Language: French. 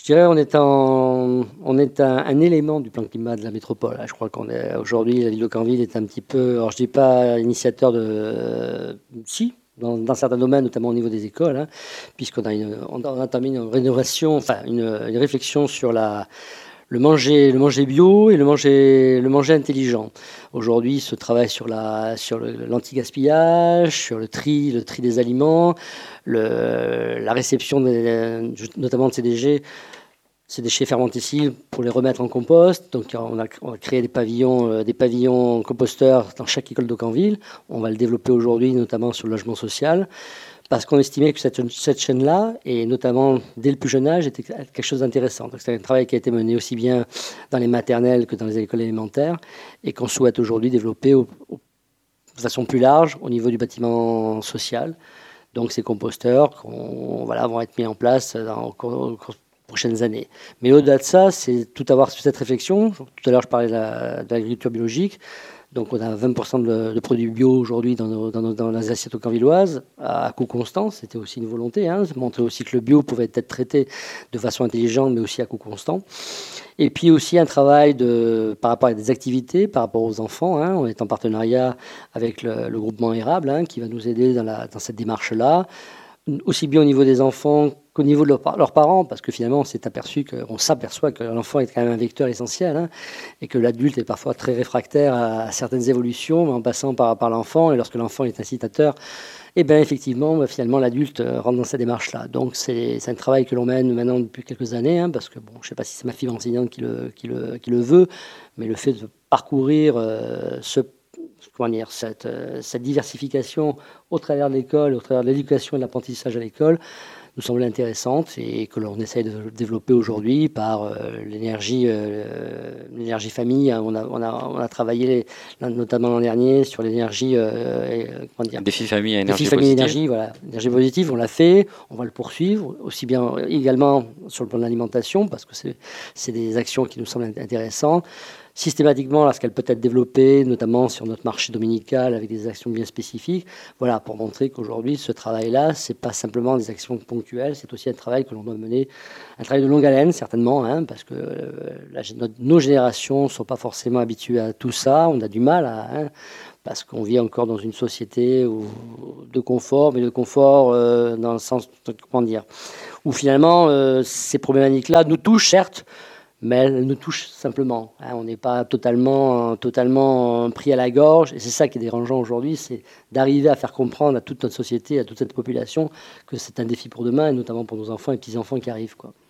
dirais on est un élément du plan climat de la métropole, hein. Je crois qu'on est aujourd'hui, la ville de Canville est un petit peu, alors je dis pas initiateur de, si, dans certains domaines, notamment au niveau des écoles, hein, puisqu'on a on a entamé une rénovation, enfin une réflexion sur le manger bio et le manger intelligent. Aujourd'hui, ce travail sur l'anti-gaspillage, sur le tri des aliments, la réception notamment de ces déchets fermentescibles pour les remettre en compost. Donc, on a créé des pavillons composteurs dans chaque école de Canville. On va le développer aujourd'hui, notamment sur le logement social, parce qu'on estimait que cette chaîne-là, et notamment dès le plus jeune âge, était quelque chose d'intéressant. Donc, c'est un travail qui a été mené aussi bien dans les maternelles que dans les écoles élémentaires, et qu'on souhaite aujourd'hui développer de façon plus large au niveau du bâtiment social. Donc, ces composteurs vont être mis en place au cours prochaines années. Mais au-delà de ça, c'est tout avoir sur cette réflexion. Tout à l'heure, je parlais de l'agriculture biologique. Donc, on a 20% de produits bio aujourd'hui dans les assiettes canvilloises à coût constant. C'était aussi une volonté, hein, de montrer aussi que le bio pouvait être traité de façon intelligente, mais aussi à coût constant. Et puis aussi un travail par rapport à des activités, par rapport aux enfants, hein. On est en partenariat avec le groupement Érable, hein, qui va nous aider dans cette démarche-là, aussi bien au niveau des enfants qu'au niveau de leurs parents, parce que finalement on s'aperçoit que l'enfant est quand même un vecteur essentiel, hein, et que l'adulte est parfois très réfractaire à certaines évolutions, mais en passant par l'enfant, et lorsque l'enfant est incitateur, et bien effectivement, finalement, l'adulte rentre dans cette démarche-là. Donc c'est un travail que l'on mène maintenant depuis quelques années, hein, parce que bon, je ne sais pas si c'est ma fibre enseignante qui le veut, mais le fait de parcourir cette diversification au travers de l'école, au travers de l'éducation et de l'apprentissage à l'école, nous semble intéressante et que l'on essaye de développer aujourd'hui par l'énergie famille. On a travaillé notamment l'an dernier sur l'énergie, défi famille à défi énergie famille positive. énergie, voilà, énergie positive. On l'a fait, on va le poursuivre aussi bien également sur le plan de l'alimentation parce que c'est des actions qui nous semblent intéressantes. Systématiquement, lorsqu'elle peut être développée, notamment sur notre marché dominical avec des actions bien spécifiques, voilà, pour montrer qu'aujourd'hui, ce travail-là, c'est pas simplement des actions ponctuelles, c'est aussi un travail que l'on doit mener, un travail de longue haleine, certainement, hein, parce que nos générations ne sont pas forcément habituées à tout ça, on a du mal parce qu'on vit encore dans une société de confort, mais de confort dans le sens, où finalement, ces problématiques-là nous touchent, certes, mais elle nous touche simplement, hein. On n'est pas totalement pris à la gorge. Et c'est ça qui est dérangeant aujourd'hui, c'est d'arriver à faire comprendre à toute notre société, à toute cette population, que c'est un défi pour demain, et notamment pour nos enfants et petits-enfants qui arrivent, quoi.